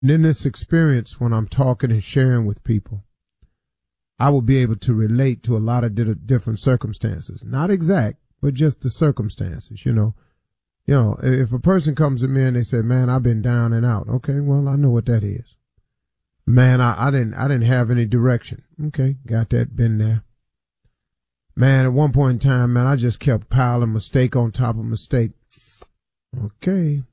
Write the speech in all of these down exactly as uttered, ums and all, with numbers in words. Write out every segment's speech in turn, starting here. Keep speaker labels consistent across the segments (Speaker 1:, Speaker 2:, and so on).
Speaker 1: And in this experience, when I'm talking and sharing with people, I will be able to relate to a lot of di- different circumstances. Not exact, but just the circumstances, you know. You know, if a person comes to me and they say, man, I've been down and out. Okay, well, I know what that is. Man, I, I didn't I didn't have any direction. Okay, got that, been there. Man, at one point in time, man, I just kept piling mistake on top of mistake. Okay.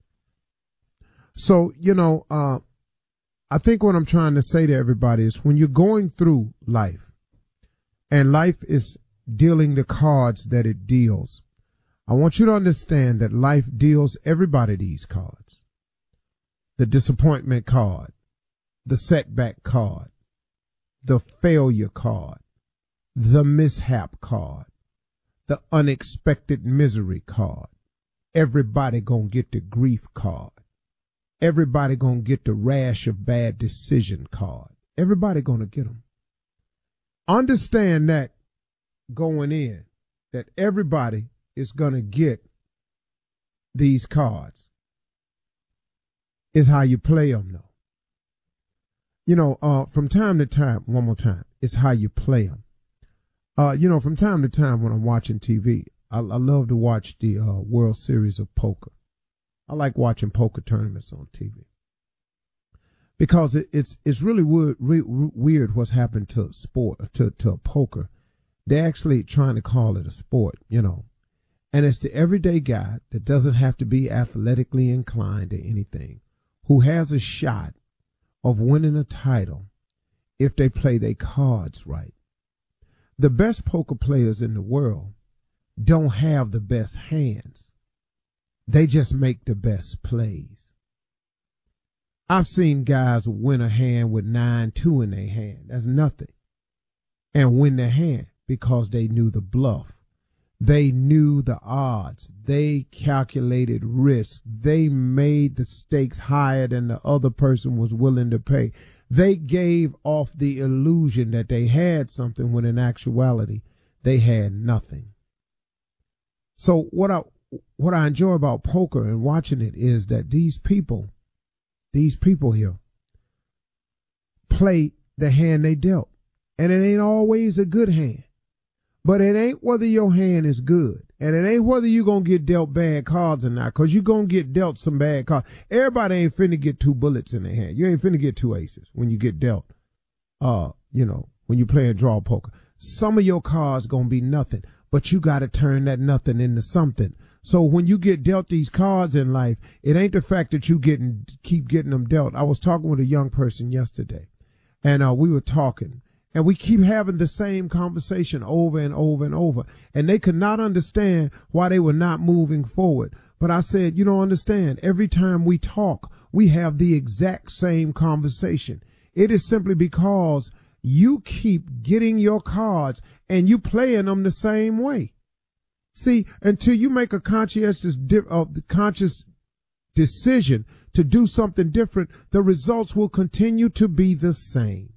Speaker 1: So, you know, uh, I think what I'm trying to say to everybody is when you're going through life and life is dealing the cards that it deals, I want you to understand that life deals everybody these cards. The disappointment card, the setback card, the failure card, the mishap card, the unexpected misery card. Everybody gonna get the grief card. Everybody gonna get the rash of bad decision card. Everybody gonna get them. Understand that going in, that everybody is gonna get these cards. Is how you play them, though. You know, uh, from time to time, one more time, it's how you play them. Uh, you know, from time to time when I'm watching T V, I, I love to watch the uh, World Series of Poker. I like watching poker tournaments on T V because it, it's it's really weird, re, weird what's happened to sport to to poker. They're actually trying to call it a sport, you know, and it's the everyday guy that doesn't have to be athletically inclined to anything, who has a shot of winning a title if they play their cards right. The best poker players in the world don't have the best hands. They just make the best plays. I've seen guys win a hand with nine two in their hand. That's nothing. And win their hand because they knew the bluff. They knew the odds. They calculated risk. They made the stakes higher than the other person was willing to pay. They gave off the illusion that they had something when in actuality they had nothing. So what I what I enjoy about poker and watching it is that these people, these people here, play the hand they dealt. And it ain't always a good hand. But it ain't whether your hand is good. And it ain't whether you're going to get dealt bad cards or not, because you're going to get dealt some bad cards. Everybody ain't finna get two bullets in their hand. You ain't finna get two aces when you get dealt, uh, you know, when you play a draw poker. Some of your cards going to be nothing, but you got to turn that nothing into something. So when you get dealt these cards in life, it ain't the fact that you getting keep getting them dealt. I was talking with a young person yesterday, and uh, we were talking. And we keep having the same conversation over and over and over. And they could not understand why they were not moving forward. But I said, you don't understand. Every time we talk, we have the exact same conversation. It is simply because you keep getting your cards and you playing them the same way. See, until you make a conscientious, uh, conscious decision to do something different, the results will continue to be the same.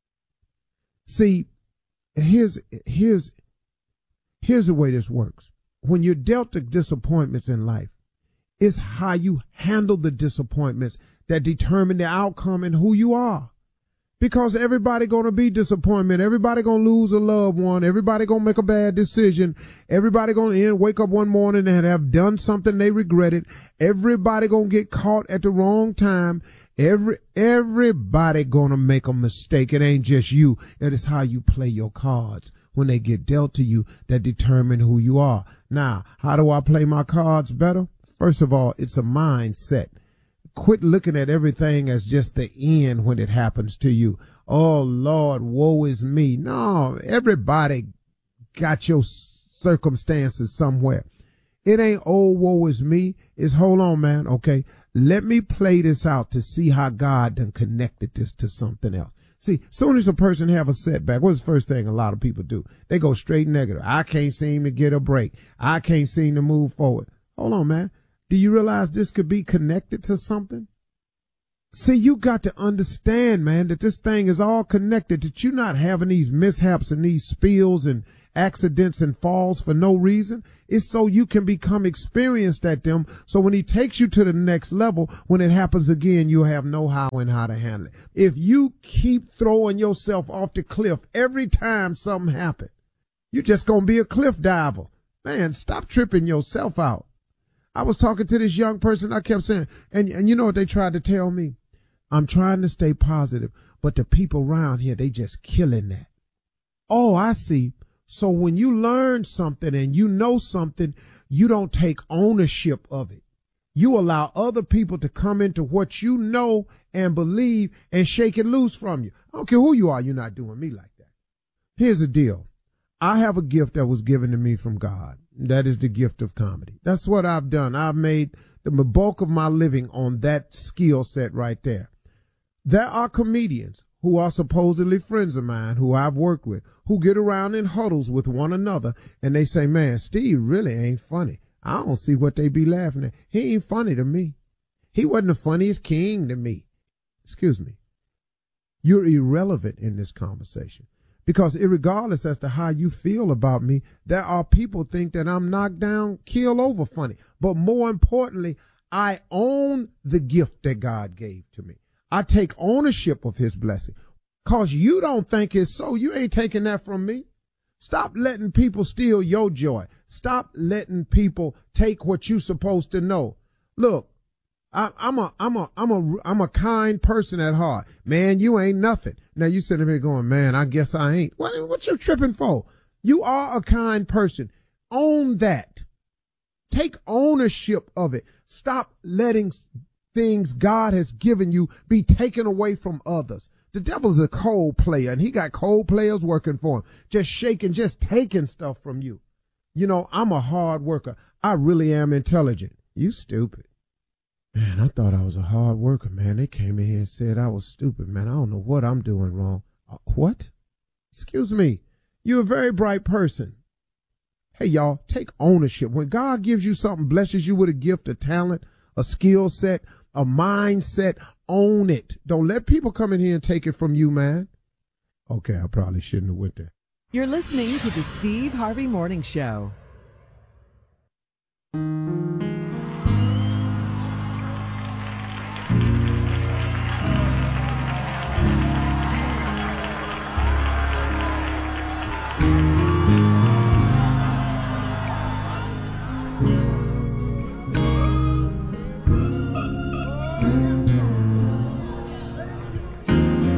Speaker 1: See, here's, here's, here's the way this works. When you're dealt the disappointments in life, it's how you handle the disappointments that determine the outcome and who you are. Because everybody gonna be disappointment. Everybody gonna lose a loved one. Everybody gonna make a bad decision. Everybody gonna end, wake up one morning and have done something they regretted. Everybody gonna get caught at the wrong time. Every, everybody gonna make a mistake. It ain't just you. It is how you play your cards when they get dealt to you that determine who you are. Now, how do I play my cards better? First of all, it's a mindset. Quit looking at everything as just the end when it happens to you. Oh, Lord, woe is me. No, everybody got your circumstances somewhere. It ain't, oh, woe is me. It's, hold on, man. Okay. Let me play this out to see how God done connected this to something else. See, soon as a person have a setback, what's the first thing a lot of people do? They go straight negative. I can't seem to get a break. I can't seem to move forward. Hold on, man. Do you realize this could be connected to something? See, you got to understand, man, that this thing is all connected, that you're not having these mishaps and these spills and, accidents and falls for no reason. It's so you can become experienced at them. So when he takes you to the next level, when it happens again, you'll have know how and how to handle it. If you keep throwing yourself off the cliff every time something happens, you're just going to be a cliff diver. Man, stop tripping yourself out. I was talking to this young person. I kept saying, and, and you know what they tried to tell me? I'm trying to stay positive, but the people around here, they just killing that. Oh, I see. So when you learn something and you know something, you don't take ownership of it. You allow other people to come into what you know and believe and shake it loose from you. I don't care who you are, you're not doing me like that. Here's the deal. I have a gift that was given to me from God. That is the gift of comedy. That's what I've done. I've made the bulk of my living on that skill set right there. There are comedians who are supposedly friends of mine, who I've worked with, who get around in huddles with one another, and they say, man, Steve really ain't funny. I don't see what they be laughing at. He ain't funny to me. He wasn't the funniest king to me. Excuse me. You're irrelevant in this conversation. Because irregardless as to how you feel about me, there are people think that I'm knocked down, kill over funny. But more importantly, I own the gift that God gave to me. I take ownership of his blessing. Because you don't think it's so. You ain't taking that from me. Stop letting people steal your joy. Stop letting people take what you're supposed to know. Look, I, I'm a, I'm a, I'm a, I'm a kind person at heart. Man, you ain't nothing. Now you sitting here going, man, I guess I ain't. What, what you tripping for? You are a kind person. Own that. Take ownership of it. Stop letting things God has given you be taken away from others. The devil's a cold player, and he got cold players working for him, just shaking, just taking stuff from you. You know, I'm a hard worker. I really am intelligent. You stupid. Man, I thought I was a hard worker, man. They came in here and said I was stupid, man. I don't know what I'm doing wrong. Uh, what? Excuse me. You're a very bright person. Hey, y'all, take ownership. When God gives you something, blesses you with a gift, a talent, a skill set, a mindset, own it. Don't let people come in here and take it from you, man. Okay, I probably shouldn't have went there.
Speaker 2: You're listening to the Steve Harvey Morning Show.